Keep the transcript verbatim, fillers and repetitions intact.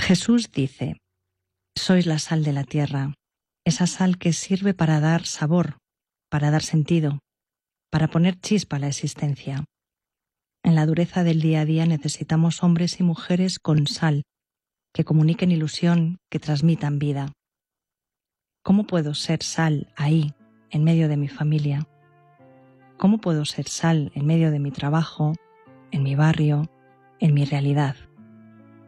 Jesús dice: sois la sal de la tierra, esa sal que sirve para dar sabor, para dar sentido, para poner chispa a la existencia. En la dureza del día a día necesitamos hombres y mujeres con sal, que comuniquen ilusión, que transmitan vida. ¿Cómo puedo ser sal ahí, en medio de mi familia? ¿Cómo puedo ser sal en medio de mi trabajo, en mi barrio, en mi realidad?